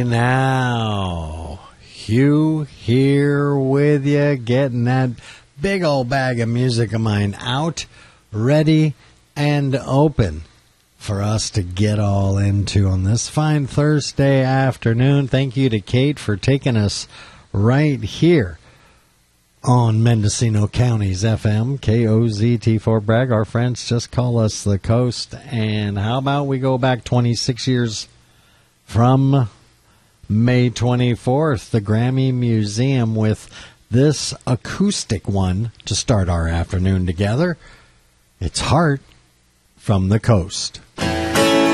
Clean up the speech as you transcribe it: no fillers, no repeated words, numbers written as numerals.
Now, Hugh here with you, getting that big old bag of music of mine out, ready and open for us to get all into on this fine Thursday afternoon. Thank you to Kate for taking us right here on Mendocino County's FM, KOZT4 Bragg. Our friends just call us the Coast. And how about we go back 26 years from May 24th, the Grammy Museum, with this acoustic one to start our afternoon together. It's Heart from the Coast.